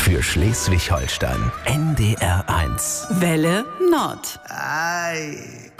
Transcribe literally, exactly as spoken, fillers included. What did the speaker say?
Für Schleswig-Holstein. N D R eins. Welle Nord. Ei.